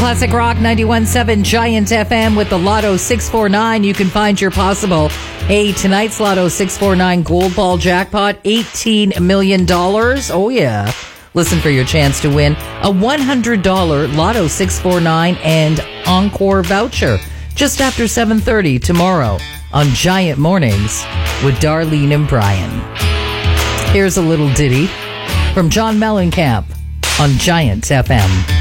Classic Rock 91.7 Giant FM with the Lotto 649. You can find your possible. Hey, tonight's Lotto 649 Gold Ball jackpot, $18 million. Oh, yeah. Listen for your chance to win a $100 Lotto 649 and Encore voucher just after 7:30 tomorrow on Giant Mornings with Darlene and Brian. Here's a little ditty from John Mellencamp on Giant FM.